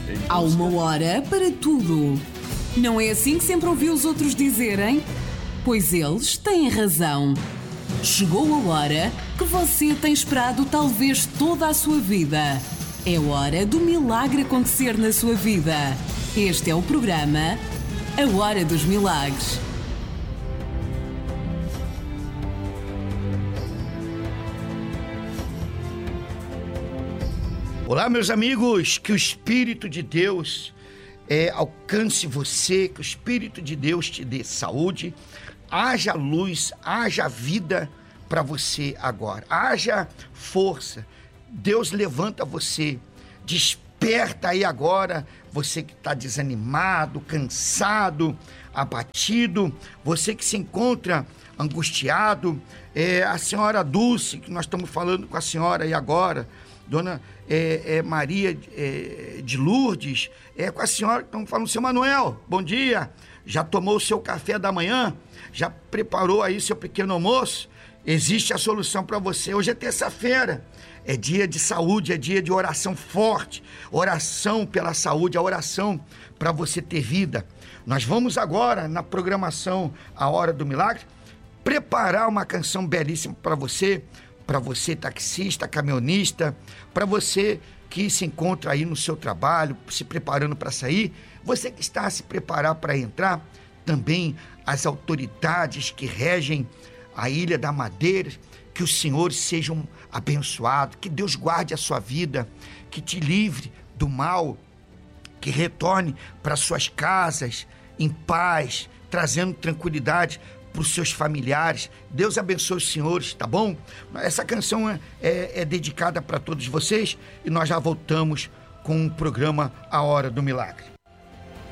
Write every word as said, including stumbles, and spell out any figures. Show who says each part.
Speaker 1: Há uma hora para tudo. Não é assim que sempre ouviu os outros dizerem? Pois eles têm razão. Chegou a hora que você tem esperado talvez toda a sua vida. É hora do milagre acontecer na sua vida. Este é o programa A Hora dos Milagres.
Speaker 2: Olá, meus amigos, que o Espírito de Deus é, alcance você, que o Espírito de Deus te dê saúde, haja luz, haja vida para você agora, haja força. Deus levanta você, desperta aí agora, você que está desanimado, cansado, abatido, você que se encontra angustiado, é, a senhora Dulce, que nós estamos falando com a senhora aí agora, Dona é, é, Maria é, de Lourdes, é com a senhora, estamos falando, seu Manuel, bom dia, já tomou o seu café da manhã? Já preparou aí seu pequeno almoço? Existe a solução para você. Hoje é terça-feira, é dia de saúde, é dia de oração forte, oração pela saúde, a oração para você ter vida. Nós vamos agora, na programação A Hora do Milagre, preparar uma canção belíssima para você, para você taxista, caminhonista, para você que se encontra aí no seu trabalho, se preparando para sair, você que está a se preparar para entrar, também as autoridades que regem a Ilha da Madeira, que os senhores sejam abençoados, que Deus guarde a sua vida, que te livre do mal, que retorne para suas casas em paz, trazendo tranquilidade para os seus familiares. Deus abençoe os senhores, tá bom? Essa canção é, é, é dedicada para todos vocês e nós já voltamos com o programa A Hora do Milagre.